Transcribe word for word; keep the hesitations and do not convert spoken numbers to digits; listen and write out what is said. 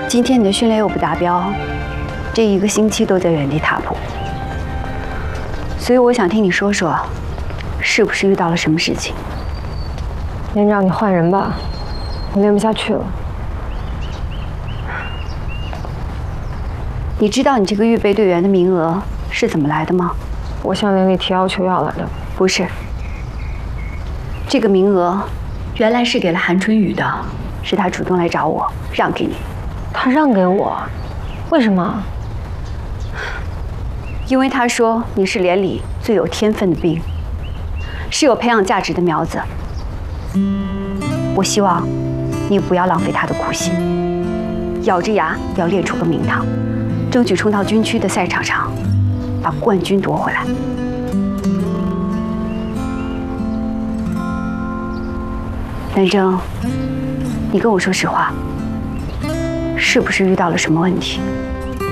今天你的训练又不达标，这一个星期都在原地踏步，所以我想听你说说，是不是遇到了什么事情？ 连长，你换人吧，我练不下去了。 你知道你这个预备队员的名额是怎么来的吗？ 我向连里提要求要来的。 不是，这个名额原来是给了韩春雨的，是他主动来找我，让给你。 他让给我，为什么？ 因为他说你是连里最有天分的兵，是有培养价值的苗子。我希望你不要浪费他的苦心，咬着牙要练出个名堂，争取冲到军区的赛场上，把冠军夺回来。南征，你跟我说实话。 是不是遇到了什么问题？